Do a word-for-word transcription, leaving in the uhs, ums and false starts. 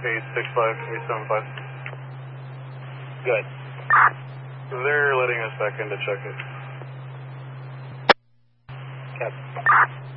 eight six five, eight seven five. Good. They're letting us back in to check it. Cap.